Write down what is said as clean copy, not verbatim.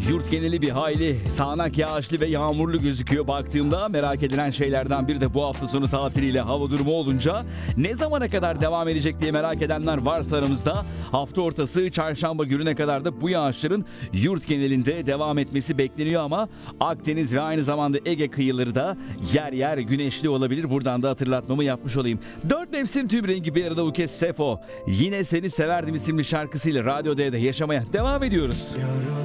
Yurt geneli bir hayli sağanak yağışlı ve yağmurlu gözüküyor baktığımda. Merak edilen şeylerden biri de bu hafta sonu tatiliyle hava durumu olunca ne zamana kadar devam edecek diye merak edenler varsa aramızda. Hafta ortası çarşamba gününe kadar da bu yağışların yurt genelinde devam etmesi bekleniyor ama Akdeniz ve aynı zamanda Ege kıyıları da yer yer güneşli olabilir. Buradan da hatırlatmamı yapmış olayım. 4 mevsim tüm rengi bir arada bu kez Sefo. Yine Seni Severdim isimli şarkısıyla Radyo D'de yaşamaya devam ediyoruz.